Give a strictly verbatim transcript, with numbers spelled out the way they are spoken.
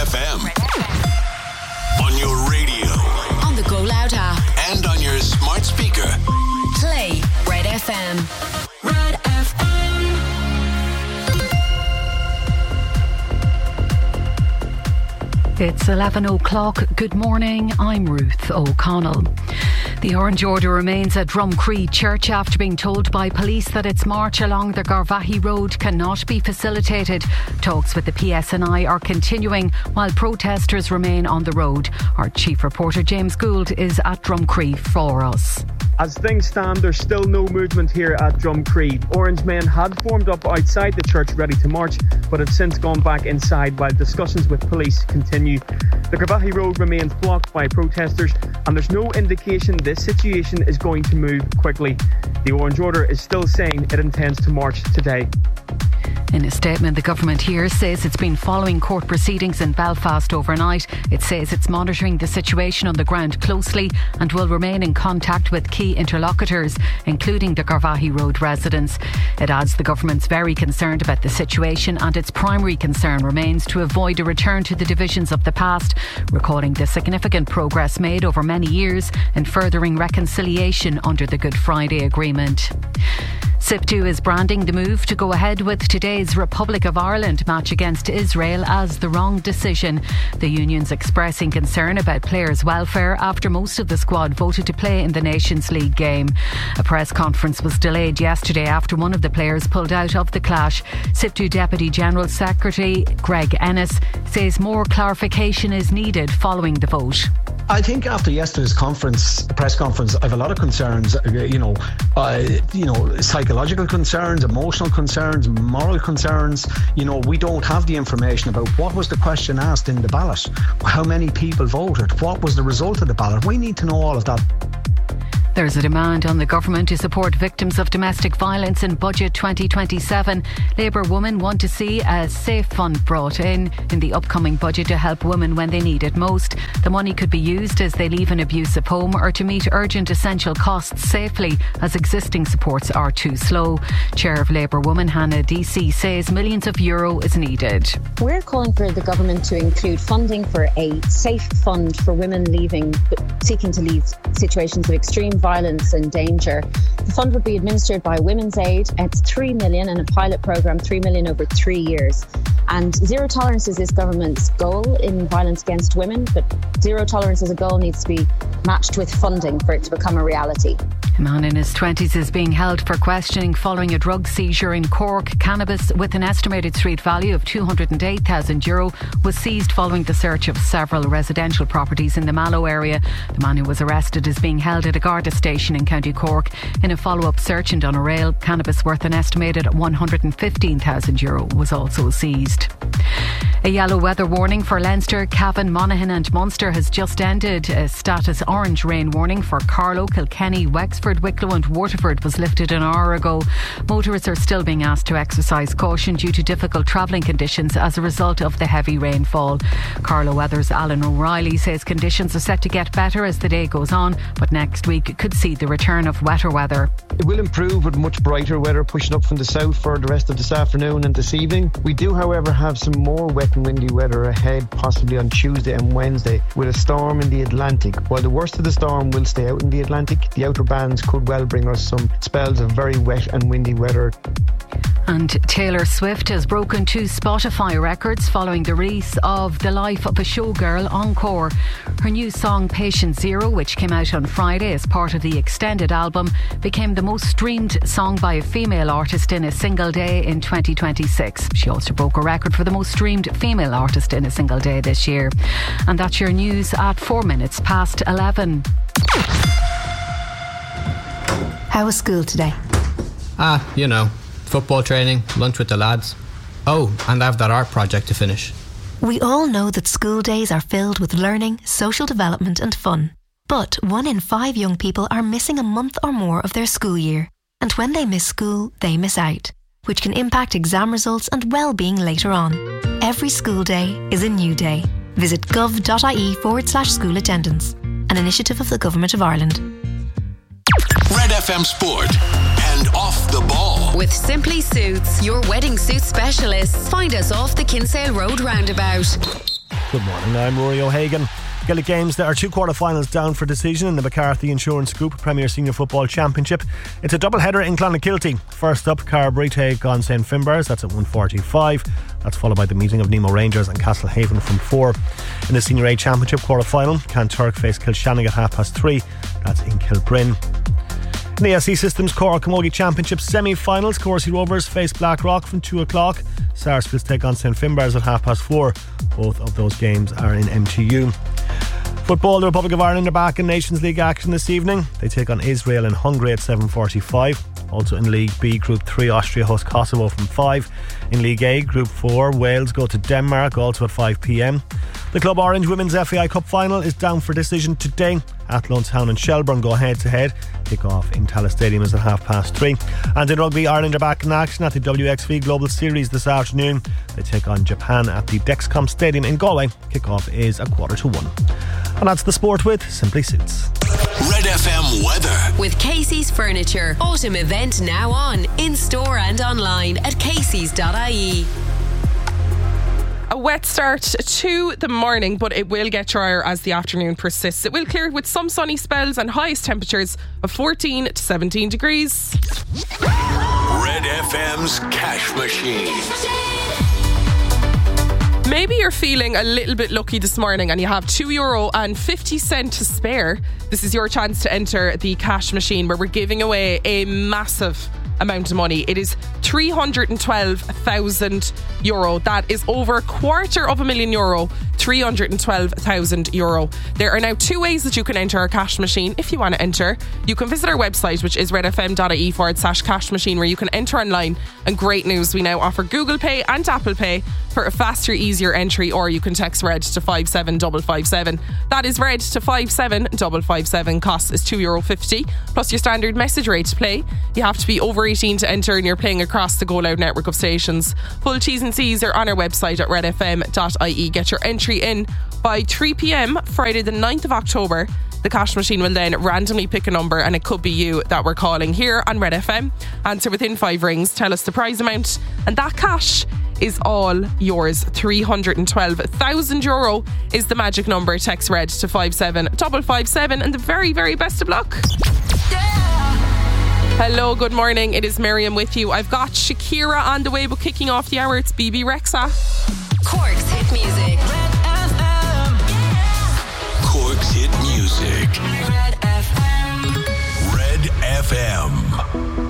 F M. On your radio. On the Go Loud app. And on your smart speaker. Play Red F M. Red F M. It's eleven o'clock. Good morning. I'm Ruth O'Connell. The Orange Order remains at Drumcree Church after being told by police that its march along the Garvaghey Road cannot be facilitated. Talks with the P S N I are continuing while protesters remain on the road. Our chief reporter James Gould is at Drumcree for us. As things stand, there's still no movement here at Drumcree. Orange men had formed up outside the church ready to march, but have since gone back inside while discussions with police continue. The Garvaghey Road remains blocked by protesters, and there's no indication this situation is going to move quickly. The Orange Order is still saying it intends to march today. In a statement, the government here says it's been following court proceedings in Belfast overnight. It says it's monitoring the situation on the ground closely and will remain in contact with key interlocutors, including the Garvaghey Road residents. It adds the government's very concerned about the situation and its primary concern remains to avoid a return to the divisions of the past, recalling the significant progress made over many years in furthering reconciliation under the Good Friday Agreement. SIPTU is branding the move to go ahead with today's Republic of Ireland match against Israel as the wrong decision. The union's expressing concern about players' welfare after most of the squad voted to play in the Nations League game. A press conference was delayed yesterday after one of the players pulled out of the clash. SIPTU Deputy General Secretary Greg Ennis says more clarification is needed following the vote. I think after yesterday's conference, press conference, I have a lot of concerns, you know, uh, you know, psychological concerns, emotional concerns, moral concerns. You know, we don't have the information about what was the question asked in the ballot, how many people voted, what was the result of the ballot. We need to know all of that. There's a demand on the government to support victims of domestic violence in Budget twenty twenty-seven. Labour women want to see a safe fund brought in in the upcoming budget to help women when they need it most. The money could be used as they leave an abusive home or to meet urgent essential costs safely as existing supports are too slow. Chair of Labour woman Hannah Deasy says millions of euro is needed. We're calling for the government to include funding for a safe fund for women leaving, seeking to leave situations of extreme violence and danger. The fund would be administered by Women's Aid. It's three million in a pilot programme, three million over three years. And zero tolerance is this government's goal in violence against women, but zero tolerance as a goal needs to be matched with funding for it to become a reality. A man in his twenties is being held for questioning following a drug seizure in Cork. Cannabis with an estimated street value of two hundred eight thousand euro was seized following the search of several residential properties in the Mallow area. The man who was arrested is being held at a Garda station in County Cork. In a follow-up search in Doneraile, cannabis worth an estimated one hundred fifteen thousand euro was also seized. A yellow weather warning for Leinster, Cavan, Monaghan and Munster has just ended. A status orange rain warning for Carlow, Kilkenny, Wexford, Wicklow and Waterford was lifted an hour ago. Motorists are still being asked to exercise caution due to difficult travelling conditions as a result of the heavy rainfall. Carlow Weather's Alan O'Reilly says conditions are set to get better as the day goes on, but next week could see the return of wetter weather. It will improve with much brighter weather pushing up from the south for the rest of this afternoon and this evening. We do, however, have some more wet and windy weather ahead, possibly on Tuesday and Wednesday, with a storm in the Atlantic. While the worst of the storm will stay out in the Atlantic, the outer bands could well bring us some spells of very wet and windy weather. And Taylor Swift has broken two Spotify records following the release of The Life of a Showgirl Encore. Her new song Patient Zero, which came out on Friday as part of the extended album, became the most streamed song by a female artist in a single day in twenty twenty-six. She also broke a record for the most streamed female artist in a single day this year. And that's your news at four minutes past eleven. How was school today? Ah, you know, football training, lunch with the lads. Oh, and I have that art project to finish. We all know that school days are filled with learning, social development and fun. But one in five young people are missing a month or more of their school year. And when they miss school, they miss out, which can impact exam results and well-being later on. Every school day is a new day. Visit gov.ie forward slash school attendance, an initiative of the Government of Ireland. Red F M Sport and Off the Ball. With Simply Suits, your wedding suit specialists. Find us off the Kinsale Road roundabout. Good morning, I'm Rory O'Hagan. Gaelic Games, there are two quarter-finals down for decision in the McCarthy Insurance Group Premier Senior Football Championship. It's a double-header in Clonakilty. First up, Carberry take on Saint Finbarrs, that's at one forty-five. That's followed by the meeting of Nemo Rangers and Castlehaven from four. In the Senior A Championship quarter-final, Canturk face Kilshannig at half past three. That's in Kilbryn. In the S E Systems Cork Camogie Championship semi-finals, Corsi Rovers face Blackrock from two o'clock. Sarsfields take on Saint Finbarrs at half past four. Both of those games are in M T U. Football, the Republic of Ireland are back in Nations League action this evening. They take on Israel and Hungary at seven forty-five. Also in League B, Group three, Austria host Kosovo from five. In League A, Group four, Wales go to Denmark, also at five p.m. The Club Orange Women's F A I Cup final is down for decision today. Athlone Town and Shelburne go head to head. Kick off in Tallaght Stadium is at half past three. And in rugby, Ireland are back in action at the W X V Global Series this afternoon. They take on Japan at the Dexcom Stadium in Galway. Kick off is a quarter to one. And that's the sport with Simply Suits. Red F M weather with Casey's Furniture. Autumn event now on, in store and online at caseys dot I E. A wet start to the morning, but it will get drier as the afternoon persists. It will clear with some sunny spells and highest temperatures of fourteen to seventeen degrees. Red F M's Cash Machine. Maybe you're feeling a little bit lucky this morning and you have two euro and fifty cent to spare. This is your chance to enter the cash machine, where we're giving away a massive amount of money. It is three hundred twelve thousand euro. That is over a quarter of a million euro. three hundred twelve thousand euro. There are now two ways that you can enter our cash machine. If you want to enter, you can visit our website, which is redfm.ie forward slash cash machine, where you can enter online. And great news, we now offer Google Pay and Apple Pay for a faster, easier entry, or you can text RED to five seven five five seven. That is RED to five seven five five seven. Cost is two euro fifty plus your standard message rate to play. You have to be over eighteen to enter, and you're playing across the Go Loud network of stations. Full T's and C's are on our website at red f m dot I E. Get your entry in by three p.m. Friday the ninth of October. The cash machine will then randomly pick a number, and it could be you that we're calling here on Red F M. Answer within five rings, tell us the prize amount, and that cash is all yours. three hundred twelve thousand euro is the magic number. Text RED to five seven five five seven, and the very, very best of luck. Hello, good morning. It is Miriam with you. I've got Shakira on the way, but kicking off the hour, it's B B Rexa. Cork's hit music. Red F M. Yeah. Cork's hit music. Red F M. Red F M.